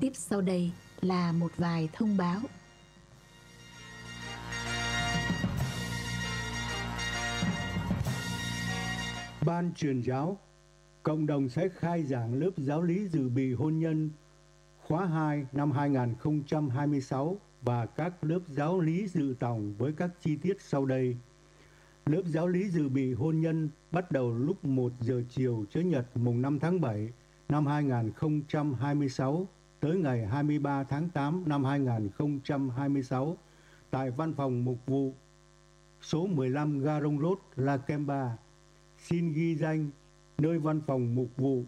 Tiếp sau đây là một vài thông báo. Ban truyền giáo cộng đồng sẽ khai giảng lớp giáo lý dự bị hôn nhân khóa 2 năm 2026 và các lớp giáo lý dự tòng với các chi tiết sau đây. Lớp giáo lý dự bị hôn nhân bắt đầu lúc 1 giờ chiều Chủ nhật mùng 5 tháng 7 năm 2026 tới ngày 23 tháng 8 năm 2026 tại văn phòng mục vụ số 15 Garong Road, La Kemba. Xin ghi danh nơi văn phòng mục vụ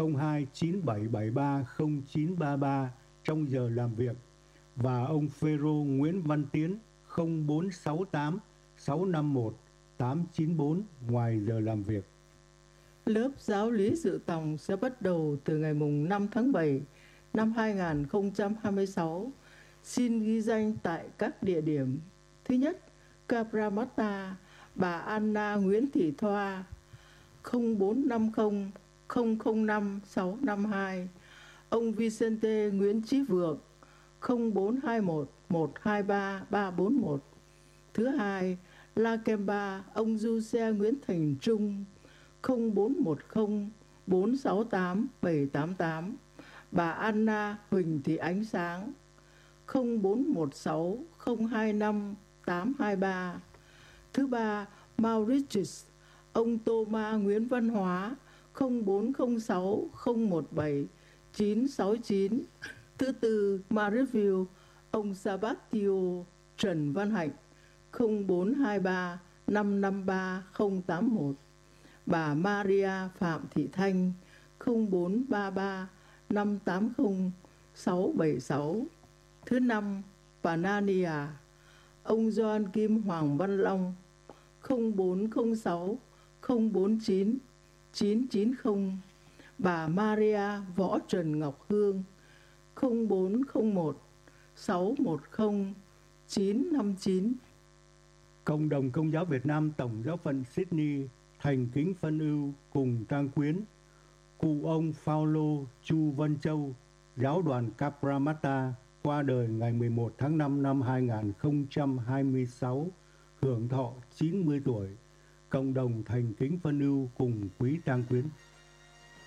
0297730933 trong giờ làm việc và ông Phêrô Nguyễn Văn Tiến 0468 651 894 ngoài giờ làm việc. Lớp giáo lý dự tòng sẽ bắt đầu từ ngày mùng 5 tháng 7 năm 2026. Xin ghi danh tại các địa điểm. Thứ nhất, Cabramatta, bà Anna Nguyễn Thị Thoa 0450 005 652, ông Vicente Nguyễn Chí Vượng 0421 123 341. Thứ hai, La Kemba, ông Giuse Nguyễn Thành Trung 0410 468 788, bà Anna Huỳnh Thị Ánh Sáng 0416 025 823. Thứ ba, Mauritius, ông Thomas Nguyễn Văn Hóa 0406 017 969. Thứ tư, Marieville, ông Sabatio Trần Văn Hạnh 0423 553 081. Bà Maria Phạm Thị Thanh 0433 580 676. Thứ năm, Panania, ông Doan Kim Hoàng Văn Long 0406 049 990. Bà Maria Võ Trần Ngọc Hương 0401 610 959. Cộng đồng Công giáo Việt Nam Tổng giáo phận Sydney thành kính phân ưu cùng tang quyến cụ ông Paulo Chu Văn Châu, giáo đoàn Cabramatta, qua đời ngày 11 tháng 5 năm 2026, hưởng thọ 90 tuổi. Cộng đồng thành kính phân ưu cùng quý tang quyến.